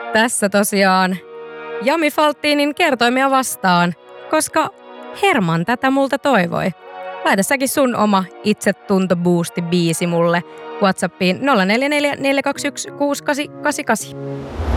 Tässä tosiaan Jami Faltinin kertoimia vastaan, koska Herman tätä multa toivoi. Laita säkin sun oma itsetunto-boosti-biisi mulle WhatsAppiin 044 421 6888.